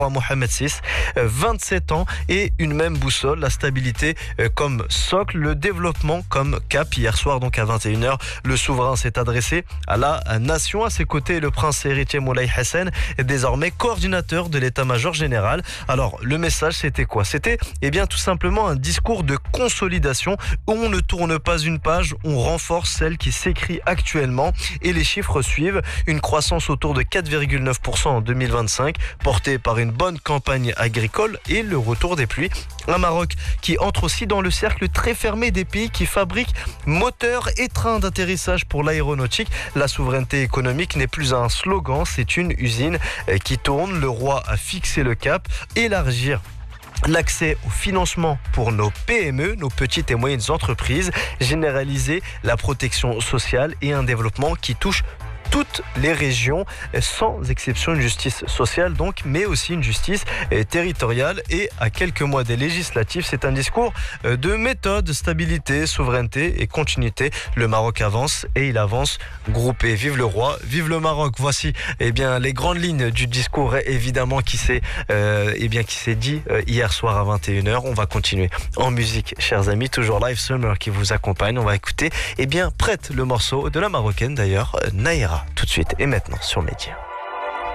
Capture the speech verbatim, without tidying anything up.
Mohamed six, vingt-sept ans et une même boussole, la stabilité comme socle, le développement comme cap. Hier soir donc à vingt et une heures, le souverain s'est adressé à la nation. À ses côtés, le prince héritier Moulay Hassan est désormais coordinateur de l'état-major général. Alors le message c'était quoi? C'était eh bien tout simplement un discours de consolidation où on ne tourne pas une page, on renforce celle qui s'écrit actuellement et les chiffres suivent. Une croissance autour de quatre virgule neuf pour cent en deux mille vingt-cinq, portée par une bonne campagne agricole et le retour des pluies. Un Maroc qui entre aussi dans le cercle très fermé des pays qui fabriquent moteurs et trains d'atterrissage pour l'aéronautique. La souveraineté économique n'est plus un slogan, c'est une usine qui tourne. Le roi a fixé le cap, élargir l'accès au financement pour nos P M E, nos petites et moyennes entreprises, généraliser la protection sociale et un développement qui touche toutes les régions, sans exception, une justice sociale donc, mais aussi une justice territoriale. Et à quelques mois des législatives, c'est un discours de méthode, stabilité, souveraineté et continuité. Le Maroc avance et il avance groupé. Vive le roi, vive le Maroc. Voici eh bien, les grandes lignes du discours évidemment qui s'est euh, eh bien, qui s'est dit euh, hier soir à vingt et une heures. On va continuer en musique, chers amis. Toujours Live Summer qui vous accompagne. On va écouter eh bien, Prête, le morceau de la Marocaine d'ailleurs, Naïra. Tout de suite et maintenant sur Média.